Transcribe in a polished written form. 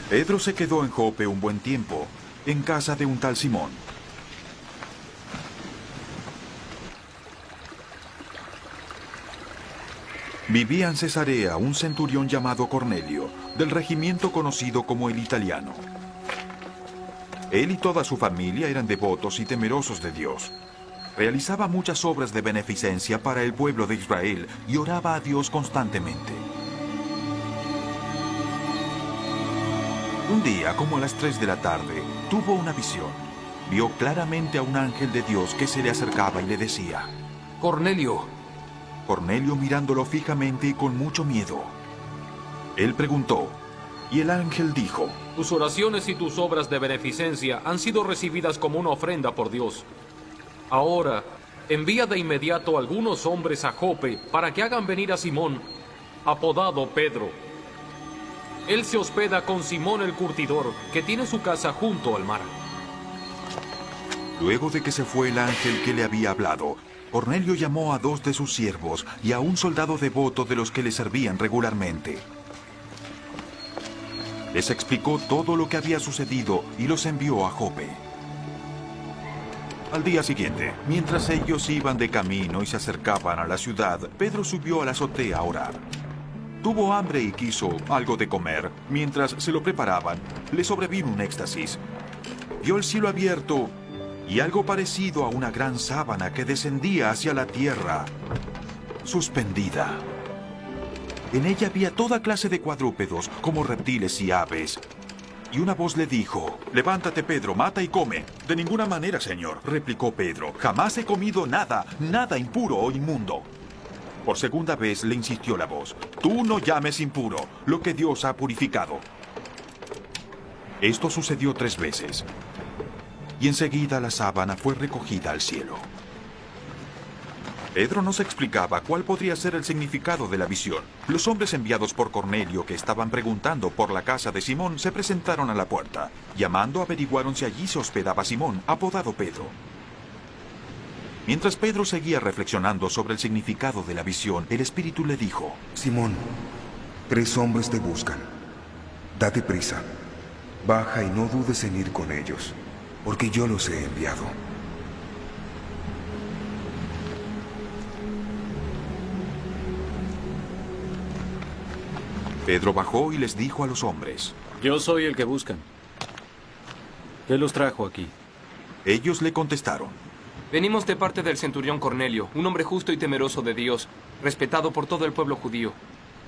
Pedro se quedó en Jope un buen tiempo, en casa de un tal Simón. Vivía en Cesarea un centurión llamado Cornelio, del regimiento conocido como el Italiano. Él y toda su familia eran devotos y temerosos de Dios. Realizaba muchas obras de beneficencia para el pueblo de Israel y oraba a Dios constantemente. Un día, como a las 3 de la tarde, tuvo una visión. Vio claramente a un ángel de Dios que se le acercaba y le decía: Cornelio. Cornelio mirándolo fijamente y con mucho miedo. Él preguntó, y el ángel dijo: Tus oraciones y tus obras de beneficencia han sido recibidas como una ofrenda por Dios. Ahora, envía de inmediato a algunos hombres a Jope para que hagan venir a Simón, apodado Pedro. Él se hospeda con Simón el curtidor, que tiene su casa junto al mar. Luego de que se fue el ángel que le había hablado, Cornelio llamó a 2 de sus siervos y a un soldado devoto de los que le servían regularmente. Les explicó todo lo que había sucedido y los envió a Jope. Al día siguiente, mientras ellos iban de camino y se acercaban a la ciudad, Pedro subió a la azotea a orar. Tuvo hambre y quiso algo de comer. Mientras se lo preparaban, le sobrevino un éxtasis. Vio el cielo abierto y algo parecido a una gran sábana que descendía hacia la tierra, suspendida. En ella había toda clase de cuadrúpedos, como reptiles y aves. Y una voz le dijo: «Levántate, Pedro, mata y come». «De ninguna manera, Señor», replicó Pedro. «Jamás he comido nada, nada impuro o inmundo». Por segunda vez le insistió la voz: «Tú no llames impuro lo que Dios ha purificado». Esto sucedió 3 veces. Y enseguida la sábana fue recogida al cielo. Pedro no se explicaba cuál podría ser el significado de la visión. Los hombres enviados por Cornelio, que estaban preguntando por la casa de Simón, se presentaron a la puerta. Llamando, averiguaron si allí se hospedaba Simón, apodado Pedro. Mientras Pedro seguía reflexionando sobre el significado de la visión, el Espíritu le dijo: Simón, 3 hombres te buscan. Date prisa. Baja y no dudes en ir con ellos, porque yo los he enviado. Pedro bajó y les dijo a los hombres: Yo soy el que buscan. ¿Qué los trajo aquí? Ellos le contestaron: Venimos de parte del centurión Cornelio, un hombre justo y temeroso de Dios, respetado por todo el pueblo judío.